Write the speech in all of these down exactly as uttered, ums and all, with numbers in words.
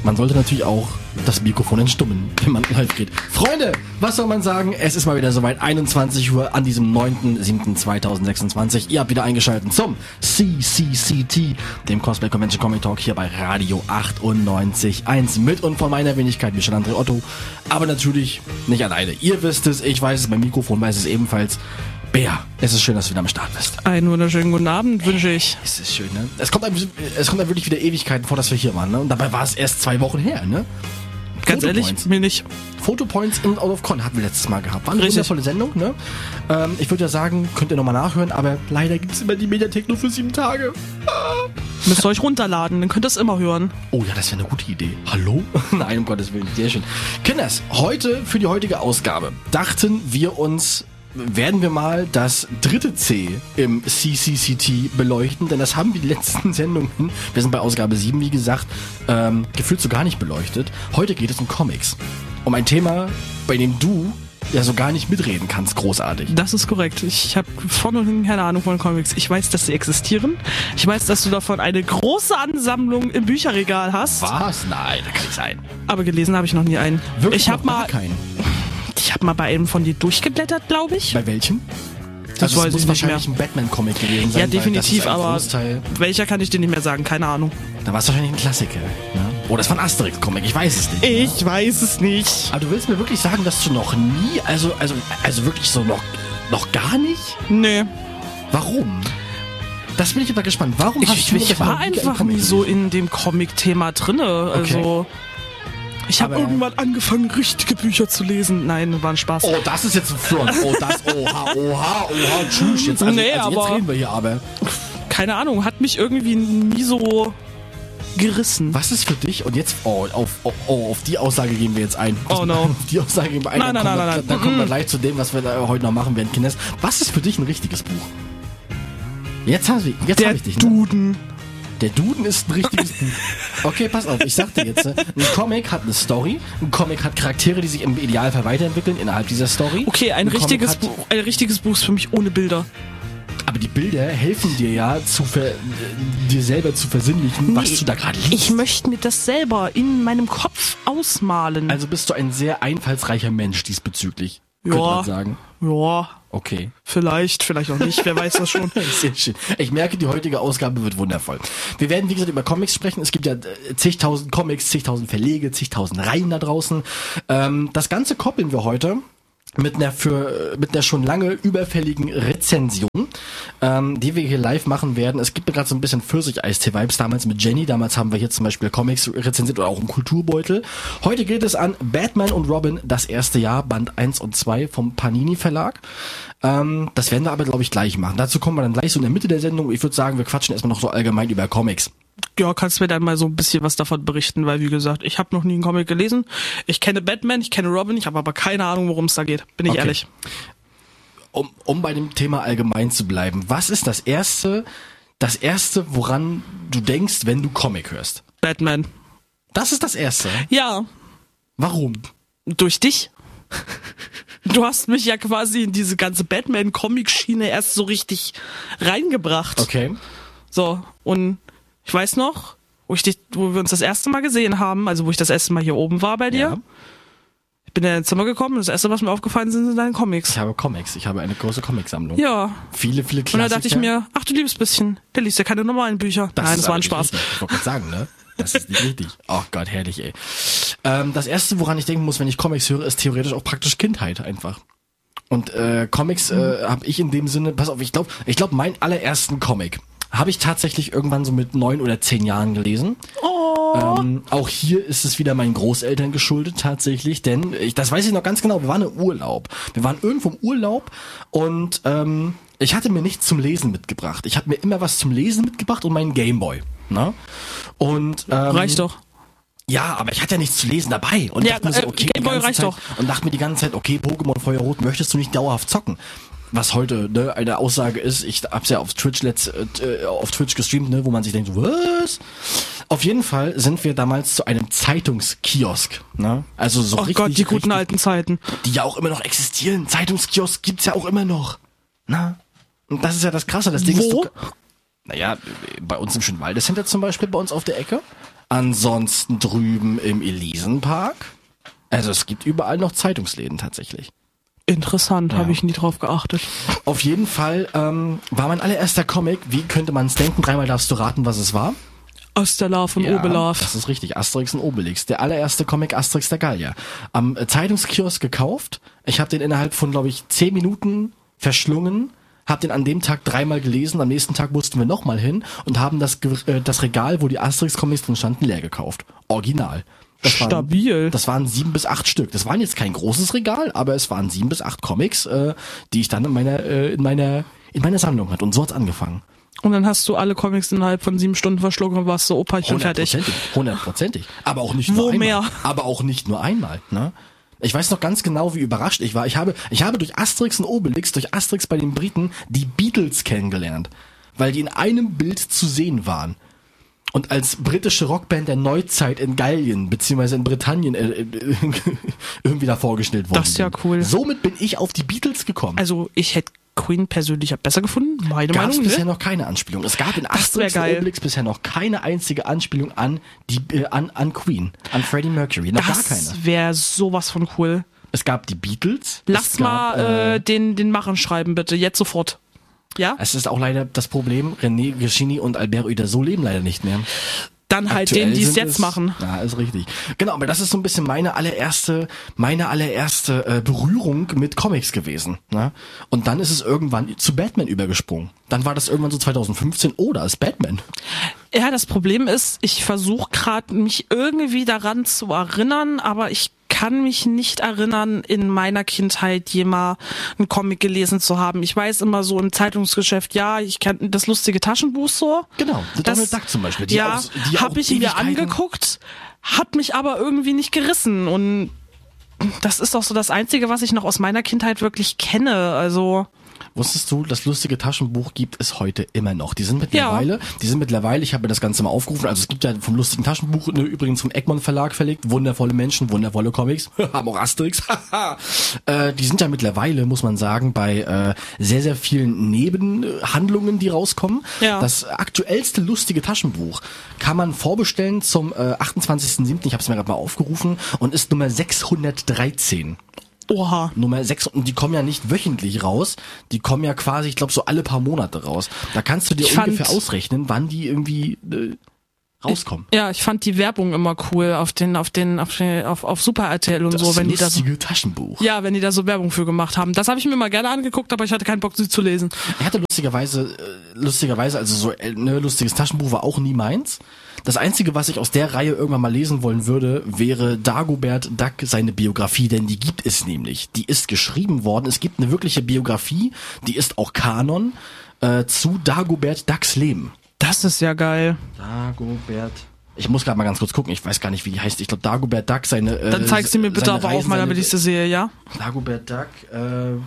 man sollte natürlich auch das Mikrofon entstummen, wenn man live geht. Freunde, was soll man sagen? Es ist mal wieder soweit, einundzwanzig Uhr an diesem neunten siebten zweitausendsechsundzwanzig. Ihr habt wieder eingeschaltet zum C C C T, dem Cosplay Convention Comic Talk hier bei Radio achtundneunzig Komma eins. Mit und von meiner Wenigkeit, Michel André Otto. Aber natürlich nicht alleine. Ihr wisst es, ich weiß es, mein Mikrofon weiß es ebenfalls. Bea, es ist schön, dass du wieder am Start bist. Einen wunderschönen guten Abend wünsche ich. Es ist schön, ne? Es kommt einem, es kommt einem wirklich wieder Ewigkeiten vor, dass wir hier waren, ne? Und dabei war es erst zwei Wochen her, ne? Ganz ehrlich, mir nicht. Fotopoints in Out of Con hatten wir letztes Mal gehabt. War eine Richtig. wundervolle Sendung, ne? Ähm, ich würde ja sagen, könnt ihr nochmal nachhören, aber leider gibt es immer die Mediathek nur für sieben Tage. Ah. Müsst ihr euch runterladen, dann könnt ihr es immer hören. Oh ja, das wäre eine gute Idee. Hallo? Nein, um Gottes Willen, sehr schön. Kinders, heute, für die heutige Ausgabe, dachten wir uns, werden wir mal das dritte C im C C C T beleuchten, denn das haben wir die letzten Sendungen, wir sind bei Ausgabe sieben, wie gesagt, ähm, gefühlt so gar nicht beleuchtet. Heute geht es um Comics. Um ein Thema, bei dem du ja so gar nicht mitreden kannst, großartig. Das ist korrekt. Ich habe vorne und hinten keine Ahnung von Comics. Ich weiß, dass sie existieren. Ich weiß, dass du davon eine große Ansammlung im Bücherregal hast. Was? Nein, das kann nicht sein. Aber gelesen habe ich noch nie einen. Wirklich ich habe noch gar mal, keinen. ich habe mal bei einem von dir durchgeblättert, glaube ich. Bei welchem? Das also weiß es muss ich nicht wahrscheinlich mehr. ein Batman-Comic gewesen sein. Ja, definitiv, weil das ist ein aber Großteil. welcher kann ich dir nicht mehr sagen? Keine Ahnung. Da war es wahrscheinlich ein Klassiker. Ne? Oh, das war ein Asterix-Comic, ich weiß es nicht. Ich weiß es nicht. Aber du willst mir wirklich sagen, dass du noch nie, also, also, also wirklich so noch, noch gar nicht? Nee. Warum? Das bin ich aber gespannt. Warum Ich, hast du ich das war noch nie einfach Comic nie so gelesen? in dem Comic-Thema drinne. Also, ich habe Aber- irgendwann angefangen, richtige Bücher zu lesen. Nein, war ein Spaß. Oh, das ist jetzt ein Front. Oh, das, oha, oha, oha, tschüss. Jetzt, also, Nee, also jetzt aber- reden wir hier aber. Keine Ahnung, hat mich irgendwie nie so gerissen. Was ist für dich, und jetzt, oh, auf, oh, oh, auf die Aussage gehen wir jetzt ein. Oh, no. Auf die Aussage gehen wir ein. Nein, dann nein, kommen nein, wir, nein, Dann nein. kommen wir Mm-mm. gleich zu dem, was wir da heute noch machen werden, Kinders. Was ist für dich ein richtiges Buch? Jetzt habe ich, jetzt Der hab ich dich. Ne? Duden. Der Duden ist ein richtiges Buch. Okay, pass auf, ich sag dir jetzt, ne, ein Comic hat eine Story, ein Comic hat Charaktere, die sich im Idealfall weiterentwickeln innerhalb dieser Story. Okay, ein, Ein Comic richtiges hat- Buch, ein richtiges Buch ist für mich ohne Bilder. Aber die Bilder helfen dir ja, zu ver, äh, dir selber zu versinnlichen, was Nee, du da gerade liest. Ich möchte mir das selber in meinem Kopf ausmalen. Also bist du ein sehr einfallsreicher Mensch diesbezüglich, könnte Ja. man sagen. Ja, Okay. vielleicht, vielleicht auch nicht, wer weiß das schon. Sehr schön. Ich merke, die heutige Ausgabe wird wundervoll. Wir werden, wie gesagt, über Comics sprechen. Es gibt ja äh, zigtausend Comics, zigtausend Verlege, zigtausend Reihen da draußen. Ähm, das Ganze koppeln wir heute mit einer für mit einer schon lange überfälligen Rezension, ähm, die wir hier live machen werden. Es gibt mir gerade so ein bisschen Pfirsich-Eistee-Vibes, damals mit Jenny. Damals haben wir hier zum Beispiel Comics rezensiert oder auch einen Kulturbeutel. Heute geht es an Batman und Robin, das erste Jahr, Band eins und zwei vom Panini Verlag. Ähm, das werden wir aber, glaube ich, gleich machen. Dazu kommen wir dann gleich so in der Mitte der Sendung. Ich würde sagen, wir quatschen erstmal noch so allgemein über Comics. Ja, kannst mir dann mal so ein bisschen was davon berichten, weil wie gesagt, ich habe noch nie einen Comic gelesen. Ich kenne Batman, ich kenne Robin, ich habe aber keine Ahnung, worum es da geht. Bin ich Okay. ehrlich. Um, um bei dem Thema allgemein zu bleiben, was ist das erste, das erste, woran du denkst, wenn du Comic hörst? Batman. Das ist das erste. Ja, Warum? durch dich. Du hast mich ja quasi in diese ganze Batman-Comic-Schiene erst so richtig reingebracht. Okay. So, und ich weiß noch, wo ich dich, wo wir uns das erste Mal gesehen haben, also wo ich das erste Mal hier oben war bei dir. Ja. Ich bin in dein Zimmer gekommen und das erste, was mir aufgefallen sind, sind deine Comics. Ich habe Comics. Ich habe eine große Comicsammlung. Ja. Viele, viele Und Klassiker. da dachte ich mir, ach du liebes bisschen, der liest ja keine normalen Bücher. Das Nein, ist das war aber ein nicht Spaß. richtig. Ich wollte gerade sagen, ne? Das ist nicht richtig. Oh Gott, herrlich, ey. Ähm, das erste, woran ich denken muss, wenn ich Comics höre, ist theoretisch auch praktisch Kindheit einfach. Und äh, Comics äh, habe ich in dem Sinne, pass auf, ich glaube, ich glaube, meinen allerersten Comic habe ich tatsächlich irgendwann so mit neun oder zehn Jahren gelesen. Oh. Ähm, auch hier ist es wieder meinen Großeltern geschuldet tatsächlich, denn ich, das weiß ich noch ganz genau, wir waren im Urlaub. Wir waren irgendwo im Urlaub und ähm, ich hatte mir nichts zum Lesen mitgebracht. Ich habe mir immer was zum Lesen mitgebracht und meinen Gameboy. Ne? Und ähm, Reicht doch. ja, aber ich hatte ja nichts zu lesen dabei und Ja, dachte mir so, äh, okay, die Gameboy ganze reicht Zeit, doch. und dachte mir die ganze Zeit, okay, Pokémon Feuerrot möchtest du nicht dauerhaft zocken. Was heute ne, eine Aussage ist, ich hab's ja auf Twitch letzt, äh, auf Twitch gestreamt, ne, wo man sich denkt, was? Auf jeden Fall sind wir damals zu einem Zeitungskiosk, ne? Also so Oh richtig, Gott, die guten richtig, alten Zeiten. die ja auch immer noch existieren. Zeitungskiosk gibt's ja auch immer noch. Na? Und das ist ja das Krasse, das Ding ist Wo? du, naja, bei uns im Schönwaldescenter zum Beispiel, bei uns auf der Ecke. Ansonsten drüben im Elisenpark. Also es gibt überall noch Zeitungsläden tatsächlich. Interessant, ja. Habe ich nie drauf geachtet. Auf jeden Fall ähm, war mein allererster Comic, wie könnte man es denken, dreimal darfst du raten, was es war. Asterlauf und ja, Obelaf. Das ist richtig, Asterix und Obelix. Der allererste Comic Asterix der Gallier. Am äh, Zeitungskiosk gekauft. Ich habe den innerhalb von, glaube ich, zehn Minuten verschlungen. Hab den an dem Tag dreimal gelesen. Am nächsten Tag mussten wir nochmal hin und haben das, äh, das Regal, wo die Asterix-Comics drin standen, leer gekauft. Original. Das Stabil. Waren, das waren sieben bis acht Stück. Das waren jetzt kein großes Regal, aber es waren sieben bis acht Comics, äh, die ich dann in meiner, äh, in meiner, in meiner Sammlung hatte. Und so hat's angefangen. Und dann hast du alle Comics innerhalb von sieben Stunden verschlungen und warst so, Opa, ich bin fertig. Hundertprozentig. Aber auch nicht nur Wo einmal. mehr? Aber auch nicht nur einmal, ne? Ich weiß noch ganz genau, wie überrascht ich war. Ich habe, ich habe durch Asterix und Obelix, durch Asterix bei den Briten, die Beatles kennengelernt. Weil die in einem Bild zu sehen waren. Und als britische Rockband der Neuzeit in Gallien, beziehungsweise in Britannien, äh, äh, irgendwie da vorgestellt worden. Das ist ja cool. Somit bin ich auf die Beatles gekommen. Also, ich hätte Queen persönlich besser gefunden, meine Gab's Meinung. bisher Ne? noch keine Anspielung. Es gab in Asterix und Obelix bisher noch keine einzige Anspielung an die äh, an an Queen, an Freddie Mercury. Noch das gar keine. Das wäre sowas von cool. Es gab die Beatles. Lass es mal gab, äh, äh, den den Machern schreiben, bitte, jetzt sofort. Ja? Es ist auch leider das Problem, René Goscinny und Albert Uderzo leben leider nicht mehr. Dann halt Aktuell denen, die es sind jetzt machen. Ja, ist richtig. Genau, aber das ist so ein bisschen meine allererste, meine allererste äh, Berührung mit Comics gewesen. Ne? Und dann ist es irgendwann zu Batman übergesprungen. Dann war das irgendwann so zwanzig fünfzehn, oh, da ist Batman. Ja, das Problem ist, ich versuche gerade mich irgendwie daran zu erinnern, aber ich kann mich nicht erinnern, in meiner Kindheit jemals einen Comic gelesen zu haben. Ich weiß immer so im Zeitungsgeschäft, ja, ich kenne das lustige Taschenbuch so. Genau, The das, Donald Duck zum Beispiel. Die ja, habe ich mir angeguckt, hat mich aber irgendwie nicht gerissen. Und das ist auch so das Einzige, was ich noch aus meiner Kindheit wirklich kenne. Also wusstest du, das lustige Taschenbuch gibt es heute immer noch. Die sind mittlerweile, ja. die sind mittlerweile, ich habe mir das Ganze mal aufgerufen, also es gibt ja vom lustigen Taschenbuch, ne, übrigens vom Egmont Verlag verlegt, wundervolle Menschen, wundervolle Comics, haben auch Asterix, äh, die sind ja mittlerweile, muss man sagen, bei äh, sehr, sehr vielen Nebenhandlungen, die rauskommen. Ja. Das aktuellste lustige Taschenbuch kann man vorbestellen zum äh, achtundzwanzigsten siebten, ich habe es mir gerade mal aufgerufen, und ist Nummer sechshundertdreizehn. Oha. Nummer sechs, und die kommen ja nicht wöchentlich raus, die kommen ja quasi, ich glaube, so alle paar Monate raus. Da kannst du dir ich ungefähr ausrechnen, wann die irgendwie äh, rauskommen. Ja, ich fand die Werbung immer cool auf den, auf den, auf den, auf, auf Super R T L und das so, wenn die das. lustige Taschenbuch. Ja, wenn die da so Werbung für gemacht haben. Das habe ich mir mal gerne angeguckt, aber ich hatte keinen Bock, sie zu lesen. Ich hatte lustigerweise, äh, lustigerweise, also so ein ne, lustiges Taschenbuch war auch nie meins. Das Einzige, was ich aus der Reihe irgendwann mal lesen wollen würde, wäre Dagobert Duck, seine Biografie, denn die gibt es nämlich. Die ist geschrieben worden. Es gibt eine wirkliche Biografie, die ist auch Kanon, äh, zu Dagobert Ducks Leben. Das ist ja geil. Dagobert. Ich muss gerade mal ganz kurz gucken, ich weiß gar nicht, wie die heißt. Ich glaube, Dagobert Duck, seine äh, Dann zeigst du mir bitte aber Reisen, auf mal, damit ich sie sehe, ja? Dagobert Duck, äh,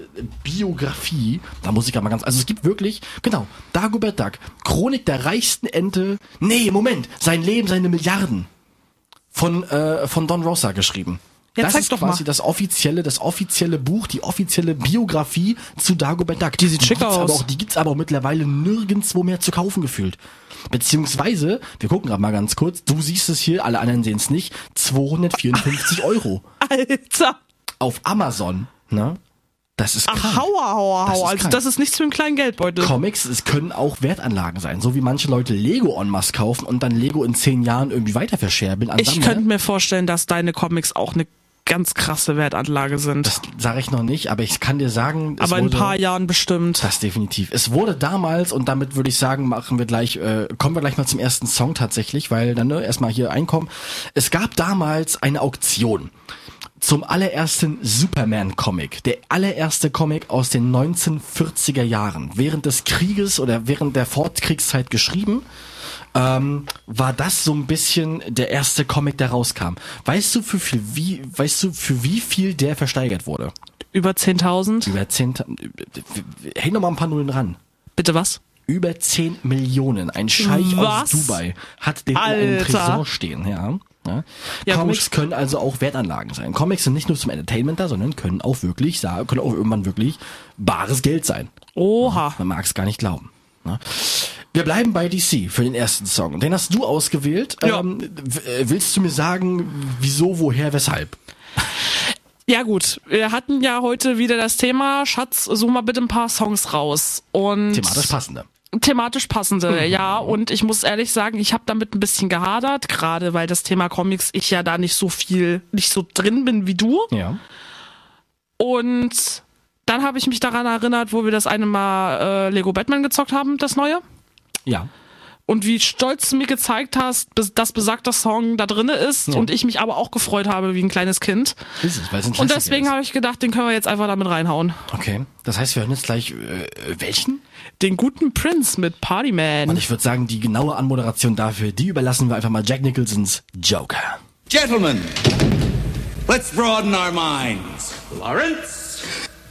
Biografie, da muss ich gerade mal ganz, also es gibt wirklich, genau, Dagobert Duck, Chronik der reichsten Ente, nee, Moment, sein Leben, seine Milliarden, von, äh, von Don Rosa geschrieben. Ja, das zeig ist doch quasi mal. das offizielle, das offizielle Buch, die offizielle Biografie zu Dagobert Duck. Die sieht schick gibt's aus. Aber auch, die gibt's aber auch mittlerweile nirgendwo mehr zu kaufen gefühlt. Beziehungsweise, wir gucken gerade mal ganz kurz, du siehst es hier, alle anderen sehen es nicht, zweihundertvierundfünfzig Euro. Alter. Auf Amazon, ne? Das ist krank. Ach, hauer, hauer, Das ist hauer. Also krank. das ist nichts für einen kleinen Geldbeutel. Comics, es können auch Wertanlagen sein. So wie manche Leute Lego en masse kaufen und dann Lego in zehn Jahren irgendwie weiter verscherbeln an Ich Sammler. könnte mir vorstellen, dass deine Comics auch eine ganz krasse Wertanlage sind. Das sage ich noch nicht, aber ich kann dir sagen, es aber in ein wurde, paar Jahren bestimmt. das definitiv. Es wurde damals, und damit würde ich sagen, machen wir gleich, äh, kommen wir gleich mal zum ersten Song tatsächlich, weil dann ne, erstmal hier einkommen. Es gab damals eine Auktion zum allerersten Superman-Comic. Der allererste Comic aus den neunzehnhundertvierziger Jahren. Während des Krieges oder während der Fortkriegszeit geschrieben, ähm, war das so ein bisschen der erste Comic, der rauskam. Weißt du, für, für wie, weißt du, für wie viel der versteigert wurde? Über zehntausend? Über zehn, häng noch mal ein paar Nullen ran. Bitte was? Über zehn Millionen. Ein Scheich Was? aus Dubai hat den Alter. in einem Tresor stehen, ja. Ja. Ja, Comics gut. können also auch Wertanlagen sein. Comics sind nicht nur zum Entertainment da, sondern können auch wirklich, können auch irgendwann wirklich bares Geld sein. Oha. Man mag es gar nicht glauben. Ne? Wir bleiben bei D C für den ersten Song. Den hast du ausgewählt. Ja. Ähm, w- willst du mir sagen, wieso, woher, weshalb? Ja gut, wir hatten ja heute wieder das Thema, Schatz, such mal bitte ein paar Songs raus. Und Thematisch passende. Thematisch passende, mhm. ja. Und ich muss ehrlich sagen, ich habe damit ein bisschen gehadert, gerade weil das Thema Comics ich ja da nicht so viel, nicht so drin bin wie du. Ja. Und dann habe ich mich daran erinnert, wo wir das eine Mal äh, Lego Batman gezockt haben, das neue. Ja. Und wie stolz du mir gezeigt hast, dass besagter Song da drinne ist ja. und ich mich aber auch gefreut habe wie ein kleines Kind. Ist es, weil es ein und deswegen habe ich gedacht, den können wir jetzt einfach damit reinhauen. Okay, das heißt, wir hören jetzt gleich äh, welchen? Den guten Prince mit Party Man. Und ich würde sagen, die genaue Anmoderation dafür, die überlassen wir einfach mal Jack Nicholsons Joker. Gentlemen, let's broaden our minds. Lawrence?